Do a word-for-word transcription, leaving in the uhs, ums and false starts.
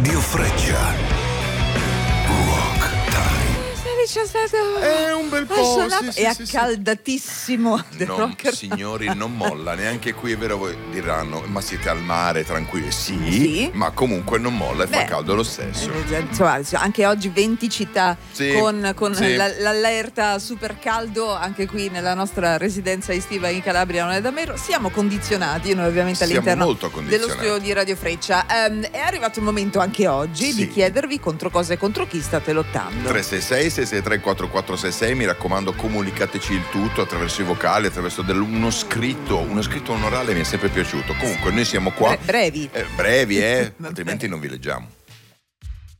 Radio Freccia. È un bel po', sì, sì, è sì, accaldatissimo. sì. Non, signori, non molla neanche qui. È vero, voi diranno ma siete al mare, tranquilli. Sì, sì. Ma comunque non molla e Beh, fa caldo lo stesso. eh, insomma, anche oggi venti città sì, con, con sì. la, l'allerta super caldo. Anche qui nella nostra residenza estiva in Calabria non è da meno. Siamo condizionati noi ovviamente Siamo all'interno molto dello condizionati. studio di Radio Freccia. Um, è arrivato il momento anche oggi Sì. di chiedervi contro cosa e contro chi state lottando. tre sei sei sei sei tre quattro quattro sei sei, mi raccomando, comunicateci il tutto attraverso i vocali, attraverso del, uno scritto, uno scritto onorale mi è sempre piaciuto. Comunque noi siamo qua. Bre- brevi. Eh, brevi, eh, altrimenti non vi leggiamo.